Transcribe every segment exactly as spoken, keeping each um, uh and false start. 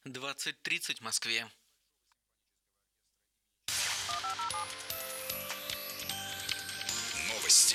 двадцать тридцать в Москве. Новости.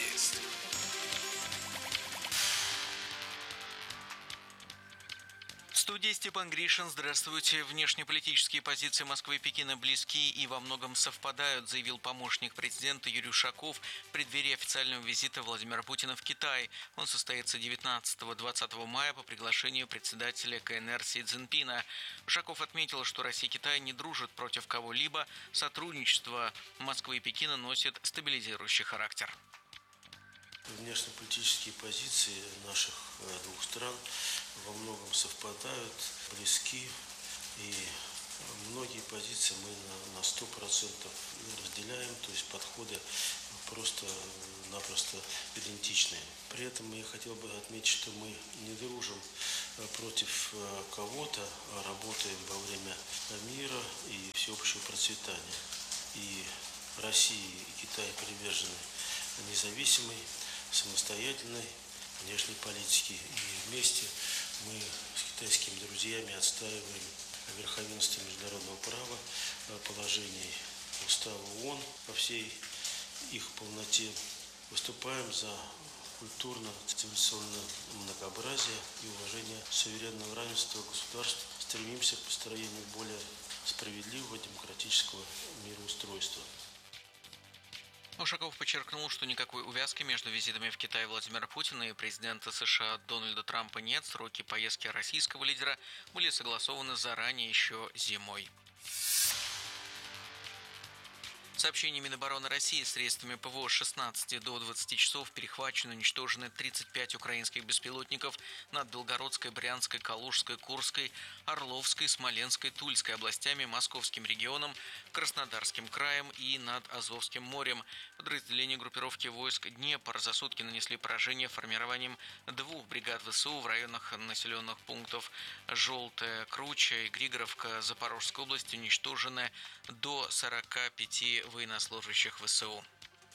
В студии Степан Гришин. Здравствуйте. Внешнеполитические позиции Москвы и Пекина близки и во многом совпадают, заявил помощник президента Юрий Ушаков в преддверии официального визита Владимира Путина в Китай. Он состоится девятнадцатого-двадцатого мая по приглашению председателя ка эн эр Си Цзиньпина. Ушаков отметил, что Россия и Китай не дружат против кого-либо. Сотрудничество Москвы и Пекина носит стабилизирующий характер. Внешнеполитические позиции наших двух стран во многом совпадают, близки, и многие позиции мы на сто процентов разделяем, то есть подходы просто-напросто идентичные. При этом я хотел бы отметить, что мы не дружим против кого-то, а работаем во время мира и всеобщего процветания. И Россия и Китай привержены независимой, самостоятельной внешней политике. И вместе мы с китайскими друзьями отстаиваем верховенство международного права, положений устава ООН во всей их полноте. Выступаем за культурно-цивилизационное многообразие и уважение суверенного равенства государств. Стремимся к построению более справедливого демократического мироустройства. Ушаков подчеркнул, что никакой увязки между визитами в Китай Владимира Путина и президента США Дональда Трампа нет. Сроки поездки российского лидера были согласованы заранее, еще зимой. Сообщение Минобороны России: средствами Пэ Вэ О с шестнадцати до двадцати часов перехвачены и уничтожены тридцать пять украинских беспилотников над Белгородской, Брянской, Калужской, Курской, Орловской, Смоленской, Тульской областями, Московским регионом, Краснодарским краем и над Азовским морем. Подразделения группировки войск Днепр за сутки нанесли поражение формированием двух бригад Вэ Эс У в районах населенных пунктов Желтая, Круча и Григоровка Запорожской области. Уничтожены до сорока пяти военнослужащих Вэ Эс У.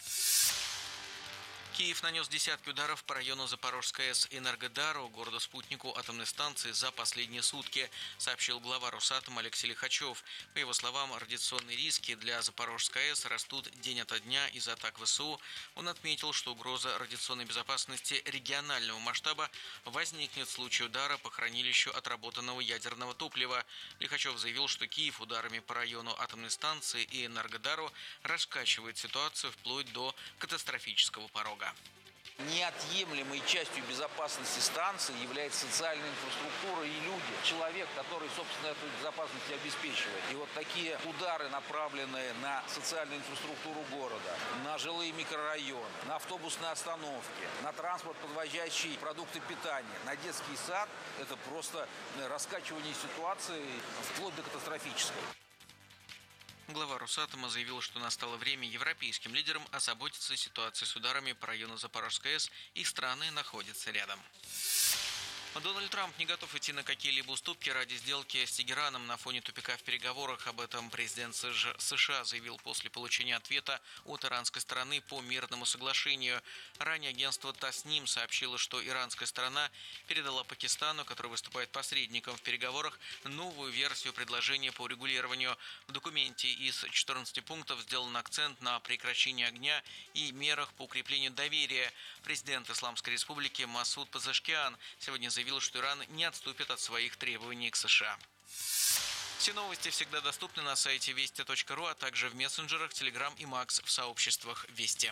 Киев нанес десятки ударов по району Запорожской АЭС Энергодару, городу-спутнику атомной станции, за последние сутки, сообщил глава Росатома Алексей Лихачев. По его словам, радиационные риски для Запорожской АЭС растут день ото дня из-за атак Вэ Эс У. Он отметил, что угроза радиационной безопасности регионального масштаба возникнет в случае удара по хранилищу отработанного ядерного топлива. Лихачев заявил, что Киев ударами по району атомной станции и Энергодару раскачивает ситуацию вплоть до катастрофического порога. Неотъемлемой частью безопасности станции является социальная инфраструктура и люди. Человек, который, собственно, эту безопасность обеспечивает. И вот такие удары, направленные на социальную инфраструктуру города, на жилые микрорайоны, на автобусные остановки, на транспорт, подвозящий продукты питания, на детский сад, это просто раскачивание ситуации вплоть до катастрофической. Глава Росатома заявил, что настало время европейским лидерам озаботиться ситуацией с ударами по району Запорожской АЭС. Их страны находятся рядом. Дональд Трамп не готов идти на какие-либо уступки ради сделки с Тегераном на фоне тупика в переговорах. Об этом президент США заявил после получения ответа от иранской стороны по мирному соглашению. Ранее агентство Тасним сообщило, что иранская сторона передала Пакистану, который выступает посредником в переговорах, новую версию предложения по урегулированию. В документе из четырнадцати пунктов сделан акцент на прекращении огня и мерах по укреплению доверия. Президент Исламской Республики Масуд Пазешкиан сегодня заявил, заявил, что Иран не отступит от своих требований к США. Все новости всегда доступны на сайте вести точка ру, а также в мессенджерах, Телеграм и Макс в сообществах Вести.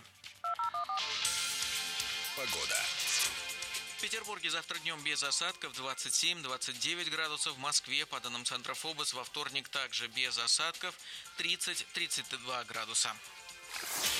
Погода. В Петербурге завтра днем без осадков двадцать семь - двадцать девять градусов. В Москве, по данным Центра ФОБОС, во вторник также без осадков тридцать - тридцать два градуса.